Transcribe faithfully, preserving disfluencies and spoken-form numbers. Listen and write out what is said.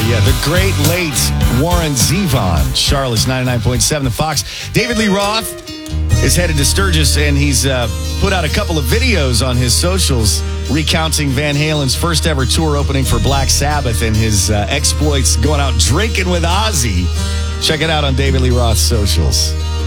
yeah, the great late Warren Zevon. Charlotte's ninety-nine point seven, the Fox. David Lee Roth is headed to Sturgis, and he's uh, put out a couple of videos on his socials recounting Van Halen's first ever tour opening for Black Sabbath and his uh, exploits going out drinking with Ozzy. Check it out on David Lee Roth's socials.